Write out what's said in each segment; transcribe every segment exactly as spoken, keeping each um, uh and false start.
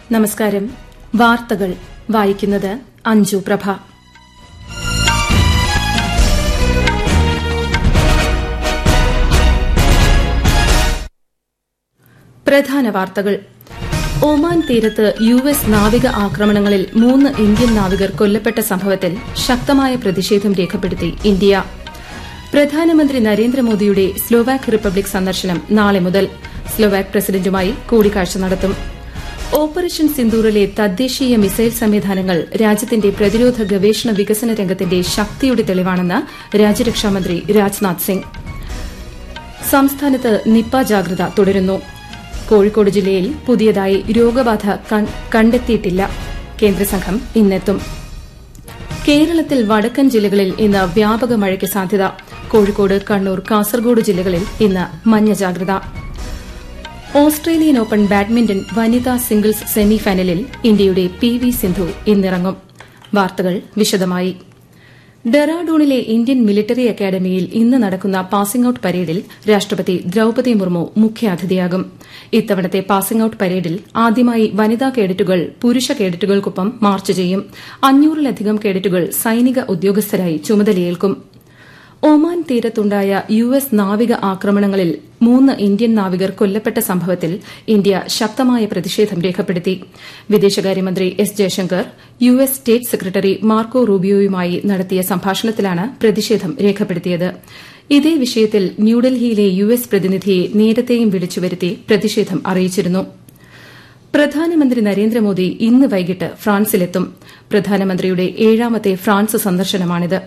നമസ്കാരം. വാർത്തകൾ വായിക്കുന്നത് അഞ്ജു പ്രഭ. പ്രധാന വാർത്തകൾ. ഒമാൻ തീരത്ത് യു എസ് നാവിക ആക്രമണങ്ങളിൽ മൂന്ന് ഇന്ത്യൻ നാവികർ കൊല്ലപ്പെട്ട സംഭവത്തിൽ ശക്തമായ പ്രതിഷേധം രേഖപ്പെടുത്തി ഇന്ത്യ. പ്രധാനമന്ത്രി നരേന്ദ്രമോദിയുടെ സ്ലോവാക് റിപ്പബ്ലിക് സന്ദർശനം നാളെ മുതൽ. സ്ലോവാക് പ്രസിഡന്റുമായി കൂടിക്കാഴ്ച നടത്തും. ഓപ്പറേഷൻ സിന്ദൂറിലെ തദ്ദേശീയ മിസൈൽ സംവിധാനങ്ങൾ രാജ്യത്തിന്റെ പ്രതിരോധ ഗവേഷണ വികസന രംഗത്തിന്റെ ശക്തിയുടെ തെളിവാണെന്ന് രാജ്യരക്ഷാമന്ത്രി രാജ്നാഥ് സിംഗ്. സംസ്ഥാനത്ത് നിപ്പ ജാഗ്രത തുടരുന്നു. കോഴിക്കോട് ജില്ലയിൽ പുതിയതായി രോഗബാധ കണ്ടെത്തിയിട്ടില്ല. കേന്ദ്രസംഘം ഇന്നെത്തും. കേരളത്തിൽ വടക്കൻ ജില്ലകളിൽ ഇന്ന് വ്യാപക മഴയ്ക്ക് സാധ്യത. കോഴിക്കോട്, കണ്ണൂർ, കാസർഗോഡ് ജില്ലകളിൽ ഇന്ന് മഞ്ഞ ജാഗ്രത. ഓസ്ട്രേലിയൻ ഓപ്പൺ ബാഡ്മിന്റൺ വനിതാ സിംഗിൾസ് സെമിഫൈനലിൽ ഇന്ത്യയുടെ പി വി സിന്ധു ഇന്നിറങ്ങും. വാർത്തകൾ വിശദമായി. ഡെറാഡൂണിലെ ഇന്ത്യൻ മിലിറ്ററി അക്കാദമിയിൽ ഇന്ന് നടക്കുന്ന പാസിംഗ് ഔട്ട് പരേഡിൽ രാഷ്ട്രപതി ദ്രൌപദി മുർമു മുഖ്യാതിഥിയാകും. ഇത്തവണത്തെ പാസിംഗ് ഔട്ട് പരേഡിൽ ആദ്യമായി വനിതാ കേഡറ്റുകൾ പുരുഷ കേഡറ്റുകൾക്കൊപ്പം മാർച്ച് ചെയ്യും. അഞ്ഞൂറിലധികം കേഡറ്റുകൾ സൈനിക ഉദ്യോഗസ്ഥരായി ചുമതലയേൽക്കും. ഒമാൻ തീരത്തുണ്ടായ യു എസ് നാവിക ആക്രമണങ്ങളിൽ മൂന്ന് ഇന്ത്യൻ നാവികർ കൊല്ലപ്പെട്ട സംഭവത്തിൽ ഇന്ത്യ ശക്തമായ പ്രതിഷേധം രേഖപ്പെടുത്തി. വിദേശകാര്യമന്ത്രി S Jaishankar U S state secretary Marco റൂബിയോയുമായി നടത്തിയ സംഭാഷണത്തിലാണ് പ്രതിഷേധം രേഖപ്പെടുത്തിയത്. ഇതേ വിഷയത്തിൽ ന്യൂഡൽഹിയിലെ യു എസ് പ്രതിനിധിയെ നേരത്തെയും വിളിച്ചുവരുത്തി പ്രതിഷേധം അറിയിച്ചിരുന്നു. പ്രധാനമന്ത്രി നരേന്ദ്രമോദി ഇന്ന് വൈകിട്ട് ഫ്രാൻസിലെത്തും. പ്രധാനമന്ത്രിയുടെ ഏഴാമത്തെ ഫ്രാൻസ് സന്ദർശനമാണിത്.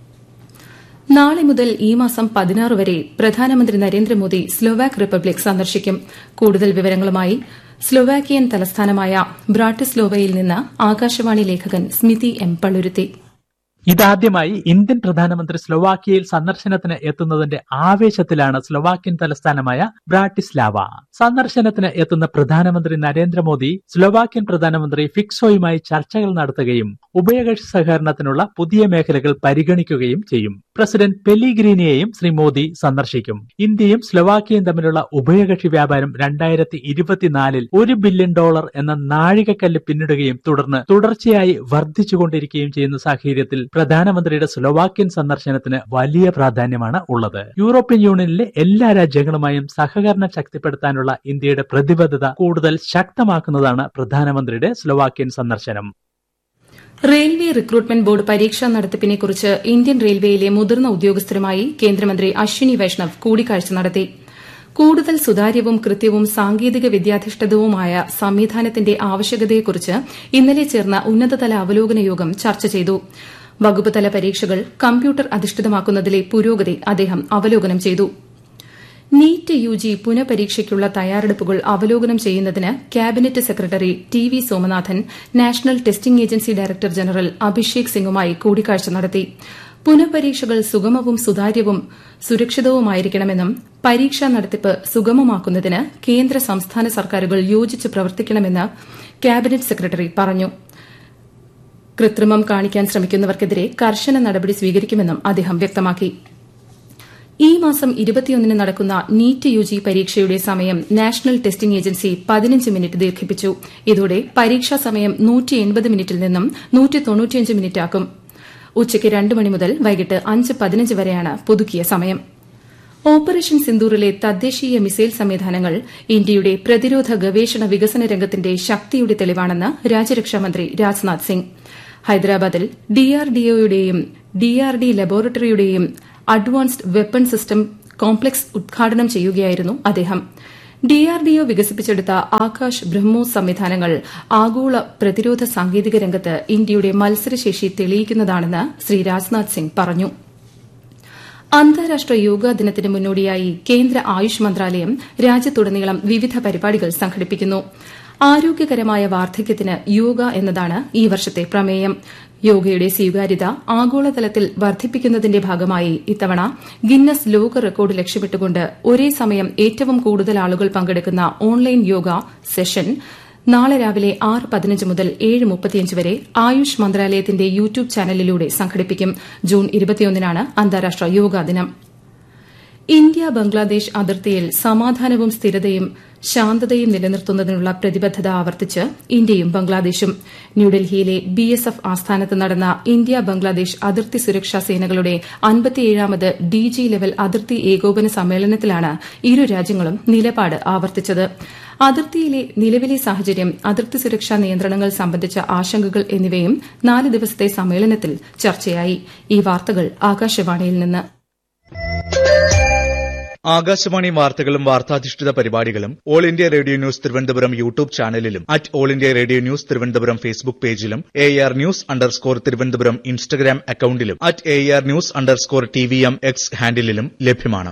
നാളെ മുതൽ ഈ മാസം പതിനാറ് വരെ പ്രധാനമന്ത്രി നരേന്ദ്രമോദി സ്ലോവാക് റിപ്പബ്ലിക് സന്ദർശിക്കും. കൂടുതൽ വിവരങ്ങളുമായി സ്ലോവാക്കിയൻ തലസ്ഥാനമായ ബ്രാട്ടിസ്ലോവയിൽ നിന്ന് ആകാശവാണി ലേഖകൻ സ്മിതി എം പള്ളുരുത്തി. ഇതാദ്യമായി ഇന്ത്യൻ പ്രധാനമന്ത്രി സ്ലോവാക്കിയയിൽ സന്ദർശനത്തിന് എത്തുന്നതിന്റെ ആവേശത്തിലാണ് സ്ലോവാക്യൻ തലസ്ഥാനമായ ബ്രാട്ടിസ്ലാവ. സന്ദർശനത്തിന് എത്തുന്ന പ്രധാനമന്ത്രി നരേന്ദ്രമോദി സ്ലോവാക്യൻ പ്രധാനമന്ത്രി ഫിക്സോയുമായി ചർച്ചകൾ നടത്തുകയും ഉഭയകക്ഷി സഹകരണത്തിനുള്ള പുതിയ മേഖലകൾ പരിഗണിക്കുകയും ചെയ്യും. പ്രസിഡന്റ് പെലിഗ്രീനിയെയും ശ്രീ മോദി സന്ദർശിക്കും. ഇന്ത്യയും സ്ലോവാക്കിയയും തമ്മിലുള്ള ഉഭയകക്ഷി വ്യാപാരം രണ്ടായിരത്തി ഇരുപത്തിനാലിൽ ഒരു ബില്യൺ ഡോളർ എന്ന നാഴികക്കല്ല് പിന്നിടുകയും തുടർന്ന് തുടർച്ചയായി വർദ്ധിച്ചുകൊണ്ടിരിക്കുകയും ചെയ്യുന്ന സാഹചര്യത്തിൽ പ്രധാനമന്ത്രിയുടെ സ്ലോവാക്യൻ സന്ദർശനത്തിന് വലിയ പ്രാധാന്യമാണ് ഉള്ളത്. യൂറോപ്യൻ യൂണിയനിലെ എല്ലാ രാജ്യങ്ങളുമായും സഹകരണം ശക്തിപ്പെടുത്താനുള്ള ഇന്ത്യയുടെ പ്രതിബദ്ധത കൂടുതൽ ശക്തമാക്കുന്നതാണ് പ്രധാനമന്ത്രിയുടെ സ്ലോവാക്യൻ സന്ദർശനം. റെയിൽവേ റിക്രൂട്ട്മെന്റ് ബോർഡ് പരീക്ഷാ നടത്തിപ്പിനെക്കുറിച്ച് ഇന്ത്യൻ റെയിൽവേയിലെ മുതിർന്ന ഉദ്യോഗസ്ഥരുമായി കേന്ദ്രമന്ത്രി അശ്വിനി വൈഷ്ണവ് കൂടിക്കാഴ്ച നടത്തി. കൂടുതൽ സുതാര്യവും കൃത്യവും സാങ്കേതിക വിദ്യാധിഷ്ഠിതവുമായ സംവിധാനത്തിന്റെ ആവശ്യകതയെക്കുറിച്ച് ഇന്നലെ ചേർന്ന ഉന്നതതല അവലോകന യോഗം ചർച്ച ചെയ്തു. വകുപ്പ് തല പരീക്ഷകൾ കമ്പ്യൂട്ടർ അധിഷ്ഠിതമാക്കുന്നതിലെ പുരോഗതി അദ്ദേഹം അവലോകനം ചെയ്തു. നീറ്റ് യുജി പുനഃപരീക്ഷയ്ക്കുള്ള തയ്യാറെടുപ്പുകൾ അവലോകനം ചെയ്യുന്നതിന് cabinet secretary T V Somanathan national testing agency director general Abhishek സിംഗുമായി കൂടിക്കാഴ്ച നടത്തി. പുനഃപരീക്ഷകൾ സുഗമവും സുതാര്യവും സുരക്ഷിതവുമായിരിക്കണമെന്നും പരീക്ഷാ നടത്തിപ്പ് സുഗമമാക്കുന്നതിന് കേന്ദ്ര സംസ്ഥാന സർക്കാരുകൾ യോജിച്ച് പ്രവർത്തിക്കണമെന്ന് ക്യാബിനറ്റ് സെക്രട്ടറി പറഞ്ഞു. കൃത്രിമം കാണിക്കാൻ ശ്രമിക്കുന്നവർക്കെതിരെ കർശന നടപടി സ്വീകരിക്കുമെന്നും അദ്ദേഹം വ്യക്തമാക്കി. ഈ മാസം ഇരുപത്തിയൊന്നിന് നടക്കുന്ന നീറ്റ് യുജി പരീക്ഷയുടെ സമയം നാഷണൽ ടെസ്റ്റിംഗ് ഏജൻസി പതിനഞ്ച് മിനിറ്റ് ദീർഘിപ്പിച്ചു. ഇതോടെ പരീക്ഷാ സമയം നൂറ്റി എൺപത് മിനിറ്റിൽ നിന്നും നൂറ്റി തൊണ്ണൂറ്റിയഞ്ച് മിനിറ്റാക്കും. ഉച്ചയ്ക്ക് രണ്ട് മണി മുതൽ വൈകിട്ട് അഞ്ച് പതിനഞ്ച് വരെയാണ് പുതുക്കിയ സമയം. ഓപ്പറേഷൻ സിന്ദൂറിലെ തദ്ദേശീയ മിസൈൽ സംവിധാനങ്ങൾ ഇന്ത്യയുടെ പ്രതിരോധ ഗവേഷണ വികസന രംഗത്തിന്റെ ശക്തിയുടെ തെളിവാണെന്ന് രാജ്യരക്ഷാമന്ത്രി രാജ്നാഥ് സിംഗ്. ഹൈദരാബാദിൽ ഡിആർഡിഒയുടെയും ഡിആർഡി ലബോറട്ടറിയുടെയും അഡ്വാൻസ്ഡ് വെപ്പൺ സിസ്റ്റം കോംപ്ലക്സ് ഉദ്ഘാടനം ചെയ്യുകയായിരുന്നു അദ്ദേഹം. ഡിആർഡിഒ വികസിപ്പിച്ചെടുത്ത ആകാശ് ബ്രഹ്മോസ് സംവിധാനങ്ങൾ ആഗോള പ്രതിരോധ സാങ്കേതിക രംഗത്ത് ഇന്ത്യയുടെ മത്സരശേഷി തെളിയിക്കുന്നതാണെന്ന് ശ്രീ രാജ്നാഥ് സിംഗ് പറഞ്ഞു. അന്താരാഷ്ട്ര യോഗാ ദിനത്തിന് മുന്നോടിയായി കേന്ദ്ര ആയുഷ് മന്ത്രാലയം രാജ്യത്തുടനീളം വിവിധ പരിപാടികൾ സംഘടിപ്പിക്കുന്നു. ആരോഗ്യകരമായ വാർദ്ധക്യത്തിന് യോഗ എന്നതാണ് ഈ വർഷത്തെ പ്രമേയം. യോഗയുടെ സ്വീകാര്യത ആഗോളതലത്തിൽ വർദ്ധിപ്പിക്കുന്നതിന്റെ ഭാഗമായി ഇത്തവണ ഗിന്നസ് ലോക റെക്കോർഡ് ലക്ഷ്യമിട്ടുകൊണ്ട് ഒരേ സമയം ഏറ്റവും കൂടുതൽ ആളുകൾ പങ്കെടുക്കുന്ന ഓൺലൈൻ യോഗ സെഷൻ നാളെ രാവിലെ ആറ് പതിനഞ്ച് മുതൽ ഏഴ് മുപ്പത്തിയഞ്ച് വരെ ആയുഷ് മന്ത്രാലയത്തിന്റെ യൂട്യൂബ് ചാനലിലൂടെ സംഘടിപ്പിക്കും. ജൂൺ ഇരുപത്തിയൊന്നിനാണ് അന്താരാഷ്ട്ര യോഗാ ദിനം. ഇന്ത്യ ബംഗ്ലാദേശ് അതിർത്തിയിൽ സമാധാനവും സ്ഥിരതയും ശാന്തതയും നിലനിർത്തുന്നതിനുള്ള പ്രതിബദ്ധത ആവർത്തിച്ച് ഇന്ത്യയും ബംഗ്ലാദേശും ന്യൂഡൽഹിയിലെ ബി എസ് എഫ് ആസ്ഥാനത്ത് നടന്ന ഇന്ത്യ ബംഗ്ലാദേശ് അതിർത്തി സുരക്ഷാ സേനകളുടെ അൻപത്തിയേഴാമത് ഡി ജി ലെവൽ അതിർത്തി ഏകോപന സമ്മേളനത്തിലാണ് ഇരു രാജ്യങ്ങളും നിലപാട് ആവർത്തിച്ചത്. അതിർത്തിയിലെ നിലവിലെ സാഹചര്യം, അതിർത്തി സുരക്ഷാ നിയന്ത്രണങ്ങൾ സംബന്ധിച്ച ആശങ്കകൾ എന്നിവയും നാല് ദിവസത്തെ സമ്മേളനത്തിൽ ചർച്ചയായി. ഈ വാർത്തകൾ ആകാശവാണിയിൽ നിന്ന്. ആകാശവാണി വാർത്തകളും വാർത്താധിഷ്ഠിത പരിപാടികളും all India radio news Thiruvananthapuram YouTube ചാനലിലും at all India radio news Thiruvananthapuram Facebook പേജിലും A R news underscore Thiruvananthapuram Instagram അക്കൌണ്ടിലും at A R news underscore T V M X ഹാൻഡിലും ലഭ്യമാണ്.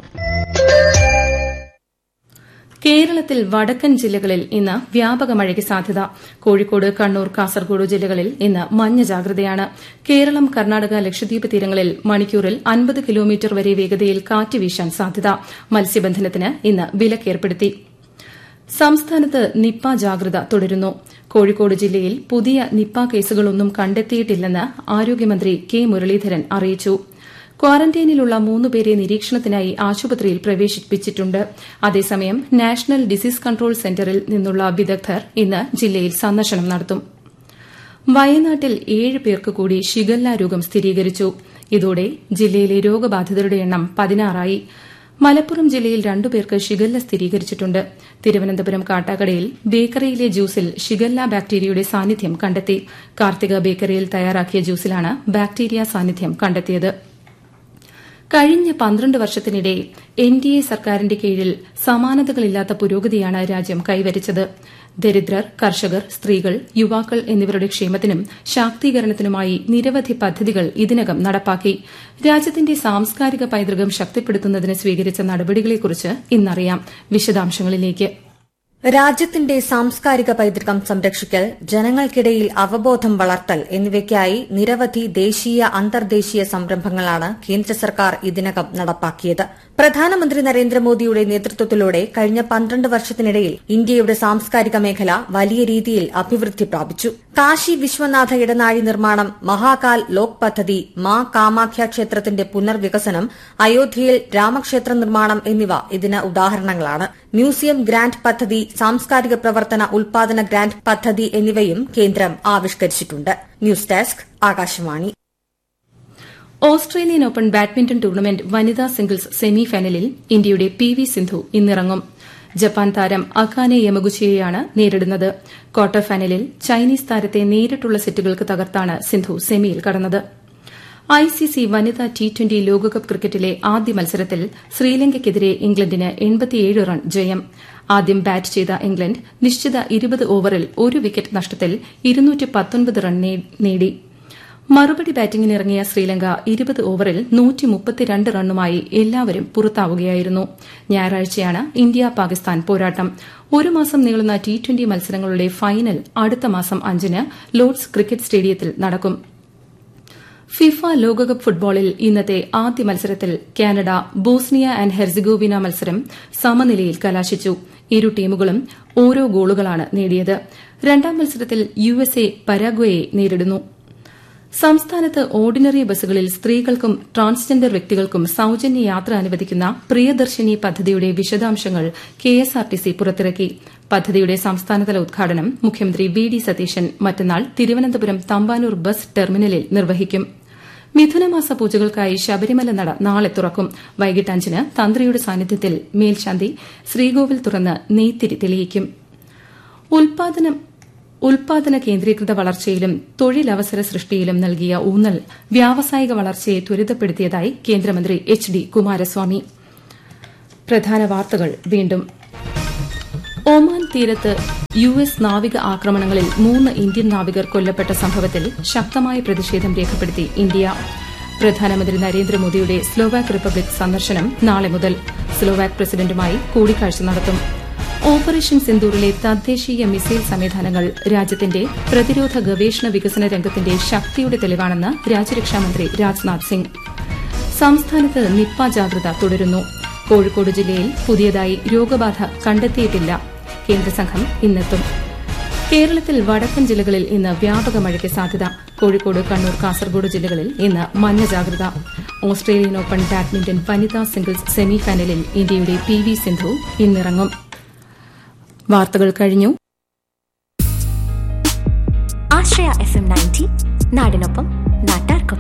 കേരളത്തിൽ വടക്കൻ ജില്ലകളിൽ ഇന്ന് വ്യാപക മഴയ്ക്ക് സാധ്യത. കോഴിക്കോട്, കണ്ണൂർ, കാസർഗോഡ് ജില്ലകളിൽ ഇന്ന് മഞ്ഞ ജാഗ്രതയാണ്. കേരളം, കർണാടക, ലക്ഷദ്വീപ് തീരങ്ങളിൽ മണിക്കൂറിൽ അൻപത് കിലോമീറ്റർ വരെ വേഗതയിൽ കാറ്റ് വീശാൻ സാധ്യത. മത്സ്യബന്ധനത്തിന് ഇന്ന് വിലക്കേർപ്പെടുത്തി. സംസ്ഥാനത്ത് നിപ്പ ജാഗ്രത തുടരുന്നു. കോഴിക്കോട് ജില്ലയിൽ പുതിയ നിപ്പ കേസുകളൊന്നും കണ്ടെത്തിയിട്ടില്ലെന്ന് ആരോഗ്യമന്ത്രി കെ മുരളീധരൻ അറിയിച്ചു. ക്വാറന്റൈനിലുള്ള മൂന്നുപേരെ നിരീക്ഷണത്തിനായി ആശുപത്രിയിൽ പ്രവേശിപ്പിച്ചിട്ടുണ്ട്. അതേസമയം നാഷണൽ ഡിസീസ് കൺട്രോൾ സെന്ററിൽ നിന്നുള്ള വിദഗ്ധർ ഇന്ന് ജില്ലയിൽ സന്ദർശനം നടത്തും. വയനാട്ടിൽ ഏഴ് പേർക്ക് കൂടി ഷിഗല്ല രോഗം സ്ഥിരീകരിച്ചു. ഇതോടെ ജില്ലയിലെ രോഗബാധിതരുടെ എണ്ണം പതിനാറായി. മലപ്പുറം ജില്ലയിൽ രണ്ടുപേർക്ക് ഷിഗല്ല സ്ഥിരീകരിച്ചിട്ടുണ്ട്. തിരുവനന്തപുരം കാട്ടാക്കടയിൽ ബേക്കറിയിലെ ജ്യൂസിൽ ഷിഗല്ല ബാക്ടീരിയയുടെ സാന്നിധ്യം കണ്ടെത്തി. കാർത്തിക ബേക്കറിയിൽ തയ്യാറാക്കിയ ജ്യൂസിലാണ് ബാക്ടീരിയ സാന്നിധ്യം കണ്ടെത്തിയത്. കഴിഞ്ഞ പന്ത്രണ്ട് വർഷത്തിനിടെ എൻ ഡി എ സർക്കാരിന്റെ കീഴിൽ സമാനതകളില്ലാത്ത പുരോഗതിയാണ് രാജ്യം കൈവരിച്ചത്. ദരിദ്രർ, കർഷകർ, സ്ത്രീകൾ, യുവാക്കൾ എന്നിവരുടെ ക്ഷേമത്തിനും ശാക്തീകരണത്തിനുമായി നിരവധി പദ്ധതികൾ ഇതിനകം നടപ്പാക്കി. രാജ്യത്തിന്റെ സാംസ്കാരിക പൈതൃകം ശക്തിപ്പെടുത്തുന്നതിന് സ്വീകരിച്ച നടപടികളെക്കുറിച്ച് ഇന്നറിയാം. വിശദാംശങ്ങളിലേക്ക്. രാജ്യത്തിന്റെ സാംസ്കാരിക പൈതൃകം സംരക്ഷിക്കൽ, ജനങ്ങൾക്കിടയിൽ അവബോധം വളർത്തൽ എന്നിവയ്ക്കായി നിരവധി ദേശീയ, അന്തർദേശീയ സംരംഭങ്ങളാണ് കേന്ദ്ര സർക്കാർ ഇതിനകം നടപ്പാക്കിയത്. പ്രധാനമന്ത്രി നരേന്ദ്രമോദിയുടെ നേതൃത്വത്തിലൂടെ കഴിഞ്ഞ പന്ത്രണ്ട് വർഷത്തിനിടയിൽ ഇന്ത്യയുടെ സാംസ്കാരിക മേഖല വലിയ രീതിയിൽ അഭിവൃദ്ധി പ്രാപിച്ചു. കാശി വിശ്വനാഥ ഇടനാഴി നിർമ്മാണം, മഹാകാൽ ലോക് പദ്ധതി, മാ കാമാഖ്യ ക്ഷേത്രത്തിന്റെ പുനർവികസനം, അയോധ്യയിൽ രാമക്ഷേത്ര നിർമ്മാണം എന്നിവ ഇതിന് ഉദാഹരണങ്ങളാണ്. മ്യൂസിയം ഗ്രാന്റ് പദ്ധതി, സാംസ്കാരിക പ്രവർത്തന ഉൽപാദന ഗ്രാന്റ് പദ്ധതി എന്നിവയും കേന്ദ്രം ആവിഷ്കരിച്ചിട്ടുണ്ട്. News desk, Akashvani. Australian open badminton tournament വനിതാ സിംഗിൾസ് സെമി ഫൈനലിൽ ഇന്ത്യയുടെ പി വി സിന്ധു ഇന്നിറങ്ങും. ജപ്പാൻ താരം അകാനെ യമഗുച്ചിയെയാണ് നേരിടുന്നത്. ക്വാർട്ടർ ഫൈനലിൽ ചൈനീസ് താരത്തെ നേരിട്ടുള്ള സെറ്റുകൾക്ക് തകർത്താണ് സിന്ധു സെമിയിൽ കടന്നത്. ഐസിസി വനിതാ ടി ട്വന്റി ലോകകപ്പ് ക്രിക്കറ്റിലെ ആദ്യ മത്സരത്തിൽ ശ്രീലങ്കയ്ക്കെതിരെ ഇംഗ്ലണ്ടിന് എൺപത്തിയേഴ് റൺ ജയം. ആദ്യം ബാറ്റ് ചെയ്ത ഇംഗ്ലണ്ട് നിശ്ചിത ഇരുപത് ഓവറിൽ ഒരു വിക്കറ്റ് നഷ്ടത്തിൽ ഇരുന്നൂറ്റി പത്തൊൻപത് റൺ നേടി. മറുപടി ബാറ്റിംഗിനിറങ്ങിയ ശ്രീലങ്ക ഇരുപത് ഓവറിൽ നൂറ്റി മുപ്പത്തിരണ്ട് റണ്ണുമായി എല്ലാവരും പുറത്താവുകയായിരുന്നു. ഞായറാഴ്ചയാണ് ഇന്ത്യ പാകിസ്ഥാൻ പോരാട്ടം. ഒരു മാസം നീളുന്ന ടി ട്വന്റി മത്സരങ്ങളുടെ ഫൈനൽ അടുത്ത മാസം അഞ്ചിന് ലോർഡ്സ് ക്രിക്കറ്റ് സ്റ്റേഡിയത്തിൽ നടക്കും. ഫിഫ ലോകകപ്പ് ഫുട്ബോളിൽ ഇന്നത്തെ ആദ്യ മത്സരത്തിൽ കാനഡ ബോസ്നിയ ആന്റ് ഹെർസിഗോവിന മത്സരം സമനിലയിൽ കലാശിച്ചു. ഇരു ടീമുകളും ഓരോ ഗോളുകളാണ് നേടിയത്. രണ്ടാം മത്സരത്തിൽ യു എസ് എ പരാഗ്വയെ നേരിടുന്നു. സംസ്ഥാനത്ത് ഓർഡിനറി ബസ്സുകളിൽ സ്ത്രീകൾക്കും ട്രാൻസ്ജെൻഡർ വ്യക്തികൾക്കും സൌജന്യ യാത്ര അനുവദിക്കുന്ന പ്രിയദർശിനി പദ്ധതിയുടെ വിശദാംശങ്ങൾ കെഎസ്ആർടിസി പുറത്തിറക്കി. പദ്ധതിയുടെ സംസ്ഥാനതല ഉദ്ഘാടനം മുഖ്യമന്ത്രി വി ഡി സതീശൻ മറ്റന്നാൾ തിരുവനന്തപുരം തമ്പാനൂർ ബസ് ടെർമിനലിൽ നിർവഹിക്കും. മിഥുനമാസ പൂജകൾക്കായി ശബരിമല നട നാളെ തുറക്കും. വൈകിട്ട് അഞ്ചിന് തന്ത്രിയുടെ സാന്നിധ്യത്തിൽ മേൽശാന്തി ശ്രീകോവിൽ തുറന്ന് നെയ്ത്തിരി തെളിയിക്കും. ഉൽപാദന കേന്ദ്രീകൃത വളർച്ചയിലും തൊഴിലവസര സൃഷ്ടിയിലും നൽകിയ ഊന്നൽ വ്യാവസായിക വളർച്ചയെ ത്വരിതപ്പെടുത്തിയതായി കേന്ദ്രമന്ത്രി എച്ച് ഡി കുമാരസ്വാമി. പ്രധാന വാർത്തകൾ വീണ്ടും. ഒമാൻ തീരത്ത് യു എസ് നാവിക ആക്രമണങ്ങളിൽ മൂന്ന് ഇന്ത്യൻ നാവികർ കൊല്ലപ്പെട്ട സംഭവത്തിൽ ശക്തമായ പ്രതിഷേധം രേഖപ്പെടുത്തി ഇന്ത്യ. പ്രധാനമന്ത്രി നരേന്ദ്രമോദിയുടെ സ്ലോവാക് റിപ്പബ്ലിക് സന്ദർശനം നാളെ മുതൽ. സ്ലോവാക് പ്രസിഡന്റുമായി കൂടിക്കാഴ്ച നടത്തും. ഓപ്പറേഷൻ സിന്ദൂറിലെ തദ്ദേശീയ മിസൈൽ സംവിധാനങ്ങൾ രാജ്യത്തിന്റെ പ്രതിരോധ ഗവേഷണ വികസന രംഗത്തിന്റെ ശക്തിയുടെ തെളിവാണെന്ന് രാജ്യരക്ഷാമന്ത്രി രാജ്നാഥ് സിംഗ്. സംസ്ഥാനത്ത് നിപ്പ ജാഗ്രത തുടരുന്നു. കോഴിക്കോട് ജില്ലയിൽ പുതിയതായി രോഗബാധ കണ്ടെത്തിയിട്ടില്ല. കേന്ദ്രസംഘം ഇന്നെത്തും. കേരളത്തിൽ വടക്കൻ ജില്ലകളിൽ ഇന്ന് വ്യാപക മഴയ്ക്ക് സാധ്യത. കോഴിക്കോട്, കണ്ണൂർ, കാസർഗോഡ് ജില്ലകളിൽ ഇന്ന് മഞ്ഞ ജാഗ്രത. ഓസ്ട്രേലിയൻ ഓപ്പൺ ബാഡ്മിന്റൺ വനിതാ സിംഗിൾസ് സെമിഫൈനലിൽ ഇന്ത്യയുടെ പി വി സിന്ധു ഇന്നിറങ്ങും. വാർത്തകൾ കഴിഞ്ഞു. ആശ്രയ എഫ് എം നയൻറ്റി നാടിനൊപ്പം നാട്ടാർക്കൊപ്പം.